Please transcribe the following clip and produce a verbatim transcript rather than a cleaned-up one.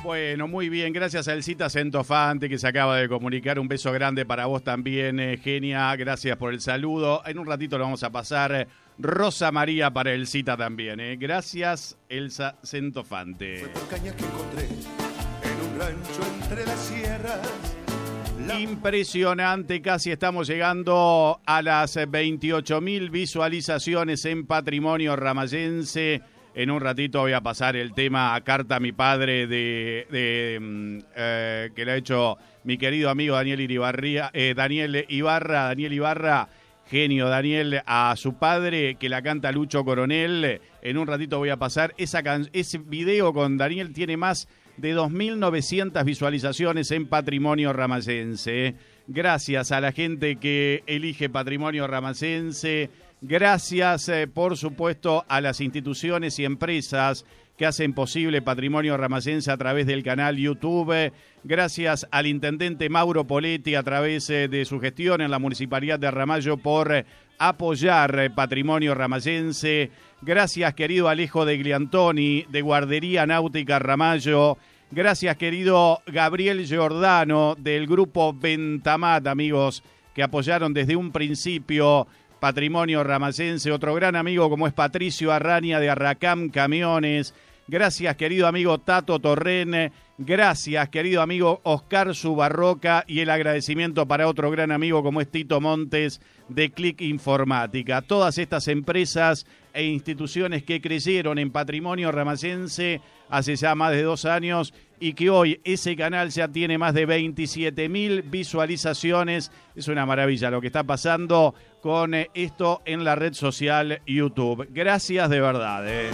Bueno, muy bien, gracias a Elcita Centofante que se acaba de comunicar. Un beso grande para vos también, eh, genia. Gracias por el saludo. En un ratito lo vamos a pasar. Eh, Rosa María para Elcita también. Eh. Gracias, Elsa Centofante. Fue por cañas que encontré en un rancho entre las sierras. La... Impresionante, casi estamos llegando a las veintiocho mil visualizaciones en Patrimonio Ramayense. En un ratito voy a pasar el tema a Carta a mi padre de, de eh, que le ha hecho mi querido amigo Daniel Ibarria, eh, Daniel Ibarra, Daniel Ibarra, genio Daniel, a su padre que la canta Lucho Coronel. En un ratito voy a pasar esa can- ese video con Daniel, tiene más de dos mil novecientas visualizaciones en Patrimonio Ramayense. Gracias a la gente que elige Patrimonio Ramayense. Gracias, eh, por supuesto, a las instituciones y empresas que hacen posible Patrimonio Ramayense a través del canal YouTube. Gracias al intendente Mauro Poletti a través eh, de su gestión en la Municipalidad de Ramallo por eh, apoyar eh, Patrimonio Ramayense. Gracias, querido Alejo de Gliantoni, de Guardería Náutica Ramallo. Gracias, querido Gabriel Giordano, del grupo Ventamat, amigos, que apoyaron desde un principio Patrimonio Ramayense. Otro gran amigo como es Patricio Arraña de Arracam Camiones. Gracias, querido amigo Tato Torren. Gracias, querido amigo Oscar Subarroca. Y el agradecimiento para otro gran amigo como es Tito Montes de Click Informática. Todas estas empresas e instituciones que creyeron en Patrimonio Ramayense hace ya más de dos años y que hoy ese canal ya tiene más de veintisiete mil visualizaciones. Es una maravilla lo que está pasando con esto en la red social YouTube. Gracias de verdad. Eh.